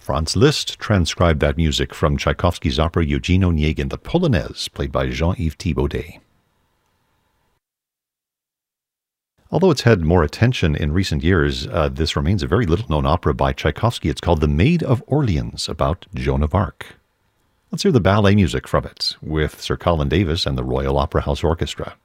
Franz Liszt transcribed that music from Tchaikovsky's opera Eugene Onegin, the Polonaise, played by Jean-Yves Thibaudet. Although it's had more attention in recent years, this remains a very little-known opera by Tchaikovsky. It's called The Maid of Orleans, about Joan of Arc. Let's hear the ballet music from it, with Sir Colin Davis and the Royal Opera House Orchestra.